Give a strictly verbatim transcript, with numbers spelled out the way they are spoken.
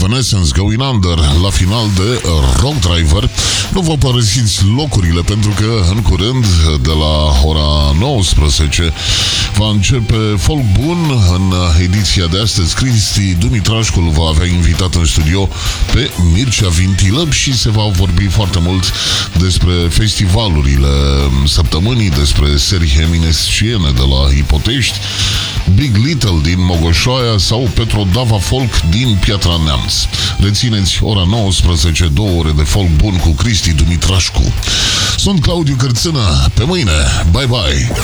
Evanescence, Going Under, la final de Rock Driver. Nu vă părăsiți locurile pentru că în curând, de la ora nouăsprezece, va începe Folk Bun. În ediția de astăzi, Cristi Dumitrașcu va avea invitat în studio pe Mircea Vintilă și se va vorbi foarte mult despre festivalurile săptămânii, despre serii eminesciene de la Ipotești, Big Little din Mogoșoaia sau Petrodava Folk din Piatra Neamț. Rețineți, ora nouăsprezece, două ore de folk bun cu Cristi Dumitrașcu. Sunt Claudiu Cărțână. Pe mâine. Bye bye!